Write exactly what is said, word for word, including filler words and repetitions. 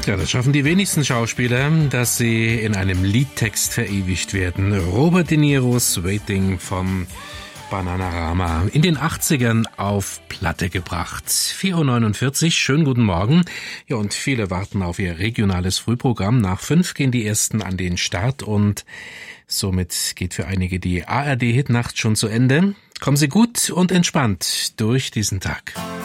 Ja, das schaffen die wenigsten Schauspieler, dass sie in einem Liedtext verewigt werden. Robert De Niros Waiting von Bananarama, in den achtzigern auf Platte gebracht. vier Uhr neunundvierzig, schönen guten Morgen. Ja, und viele warten auf ihr regionales Frühprogramm. Nach fünf gehen die ersten an den Start und somit geht für einige die A R D-Hitnacht schon zu Ende. Kommen Sie gut und entspannt durch diesen Tag.